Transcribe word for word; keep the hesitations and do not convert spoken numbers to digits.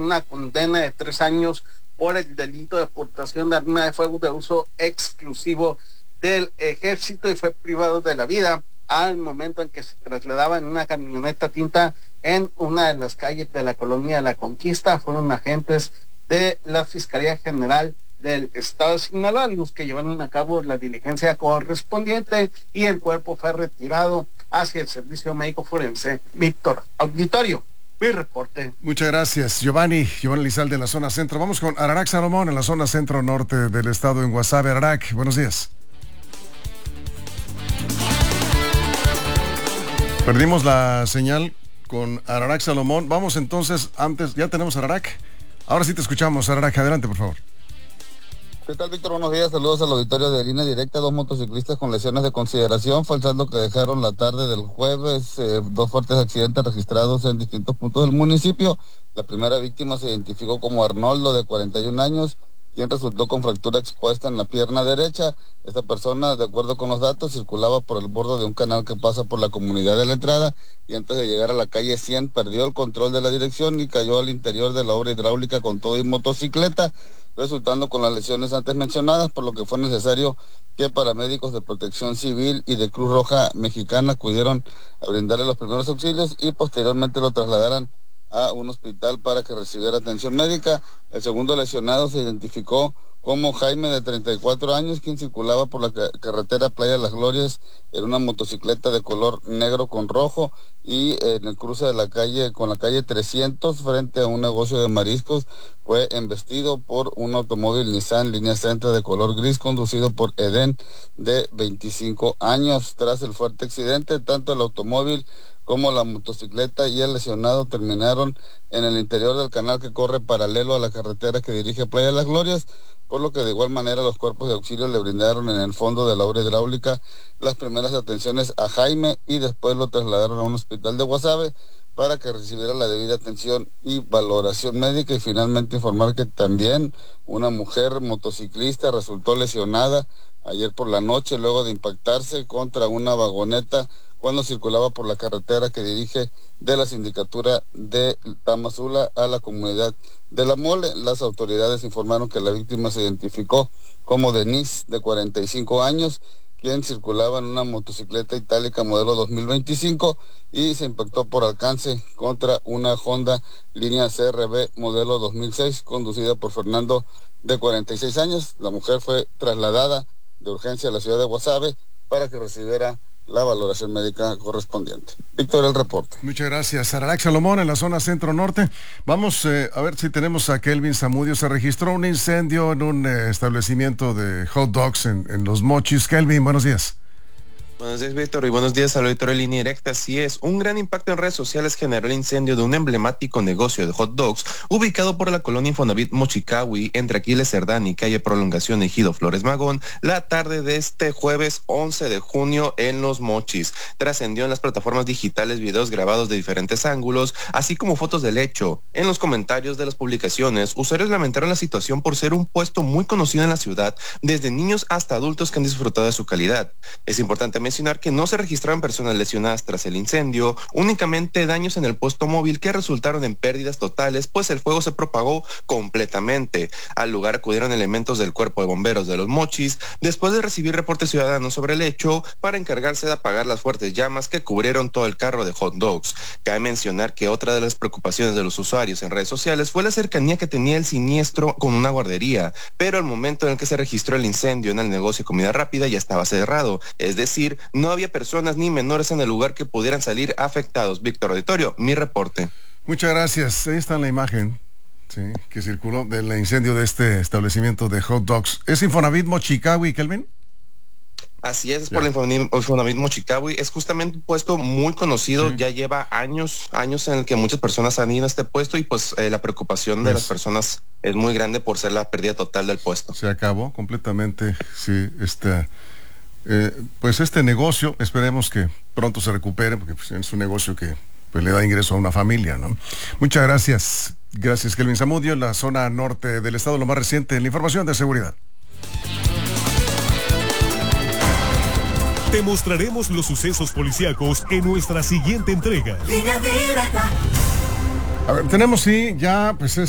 una condena de tres años por el delito de portación de arma de fuego de uso exclusivo del ejército y fue privado de la vida al momento en que se trasladaba en una camioneta tinta en una de las calles de la colonia de La Conquista. Fueron agentes de la Fiscalía General del Estado de Sinaloa los que llevaron a cabo la diligencia correspondiente y el cuerpo fue retirado hacia el Servicio Médico Forense. Víctor Auditorio, mi reporte. Muchas gracias, Giovanni. Giovanni Lizalde en la zona centro. Vamos con Ararac Salomón en la zona centro-norte del estado, en Guasave. Ararac, buenos días. Perdimos la señal con Ararac Salomón. Vamos entonces, antes, ya tenemos Ararac. Ahora sí te escuchamos, Ararac. Adelante, por favor. ¿Qué tal, Víctor? Buenos días, saludos al auditorio de Línea Directa. Dos motociclistas con lesiones de consideración fue el saldo que dejaron la tarde del jueves. Eh, dos fuertes accidentes registrados en distintos puntos del municipio. La primera víctima se identificó como Arnoldo, de cuarenta y un años, quien resultó con fractura expuesta en la pierna derecha. Esta persona, de acuerdo con los datos, circulaba por el borde de un canal que pasa por la comunidad de La Entrada y antes de llegar a la calle cien perdió el control de la dirección y cayó al interior de la obra hidráulica con todo y motocicleta, resultando con las lesiones antes mencionadas, por lo que fue necesario que paramédicos de Protección Civil y de Cruz Roja Mexicana acudieron a brindarle los primeros auxilios y posteriormente lo trasladaran a un hospital para que recibiera atención médica. El segundo lesionado se identificó como Jaime, de treinta y cuatro años, quien circulaba por la carretera Playa Las Glorias en una motocicleta de color negro con rojo y en el cruce de la calle con la calle trescientos frente a un negocio de mariscos fue embestido por un automóvil Nissan línea Sentra de color gris conducido por Edén, de veinticinco años. Tras el fuerte accidente, tanto el automóvil como la motocicleta y el lesionado terminaron en el interior del canal que corre paralelo a la carretera que dirige a Playa Las Glorias, por lo que de igual manera los cuerpos de auxilio le brindaron en el fondo de la obra hidráulica las primeras atenciones a Jaime y después lo trasladaron a un hospital de Guasave para que recibiera la debida atención y valoración médica. Y finalmente informar que también una mujer motociclista resultó lesionada ayer por la noche luego de impactarse contra una vagoneta cuando circulaba por la carretera que dirige de la sindicatura de Tamazula a la comunidad de La Mole. Las autoridades informaron que la víctima se identificó como Denise, de cuarenta y cinco años, quien circulaba en una motocicleta itálica modelo dos mil veinticinco y se impactó por alcance contra una Honda línea C R V modelo dos mil seis conducida por Fernando, de cuarenta y seis años. La mujer fue trasladada de urgencia a la ciudad de Guasave para que recibiera la valoración médica correspondiente. Víctor, el reporte. Muchas gracias. Ararac Salomón en la zona centro-norte. Vamos eh, a ver si tenemos a Kelvin Zamudio. Se registró un incendio en un eh, establecimiento de hot dogs en, en Los Mochis. Kelvin, buenos días. Buenos días, Víctor, y buenos días al auditorio de Línea Directa. Así es, un gran impacto en redes sociales generó el incendio de un emblemático negocio de hot dogs ubicado por la colonia Infonavit Mochicahui, entre Aquiles Cerdán y calle Prolongación Ejido Flores Magón, la tarde de este jueves once de junio en Los Mochis. Trascendió en las plataformas digitales videos grabados de diferentes ángulos, así como fotos del hecho. En los comentarios de las publicaciones, usuarios lamentaron la situación por ser un puesto muy conocido en la ciudad, desde niños hasta adultos que han disfrutado de su calidad. Es importante mencionar que no se registraron personas lesionadas tras el incendio, únicamente daños en el puesto móvil que resultaron en pérdidas totales, pues el fuego se propagó completamente. Al lugar acudieron elementos del Cuerpo de Bomberos de Los Mochis, después de recibir reportes ciudadanos sobre el hecho, para encargarse de apagar las fuertes llamas que cubrieron todo el carro de hot dogs. Cabe mencionar que otra de las preocupaciones de los usuarios en redes sociales fue la cercanía que tenía el siniestro con una guardería, pero al momento en el que se registró el incendio en el negocio de comida rápida ya estaba cerrado, es decir, no había personas ni menores en el lugar que pudieran salir afectados. Víctor Auditorio, mi reporte. Muchas gracias. Ahí está la imagen, sí, que circuló del incendio de este establecimiento de hot dogs. ¿Es Infonavit Mochicahui, Kelvin? Así es, es por el Infonavit Mochicahui. Es justamente un puesto muy conocido, sí. Ya lleva años, años en el que muchas personas han ido a este puesto y pues eh, la preocupación de pues, las personas es muy grande por ser la pérdida total del puesto. Se acabó completamente, sí, esta... Eh, pues este negocio, esperemos que pronto se recupere, porque pues, es un negocio que pues, le da ingreso a una familia, ¿no? Muchas gracias. Gracias, Kelvin Zamudio, en la zona norte del estado, lo más reciente en la información de seguridad. Te mostraremos los sucesos policíacos en nuestra siguiente entrega. A ver, tenemos sí, ya pues es